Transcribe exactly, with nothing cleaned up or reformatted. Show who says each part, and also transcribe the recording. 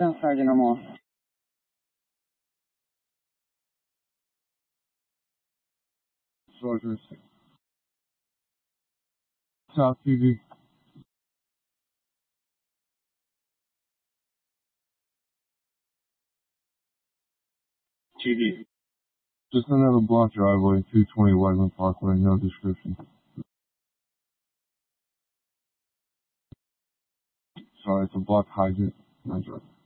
Speaker 1: ten Sergeant Amor.
Speaker 2: Soldiers. South T V.
Speaker 3: T V.
Speaker 2: Just another block driveway, two twenty Wegman Parkway, no description. Sorry, it's a block hydrant.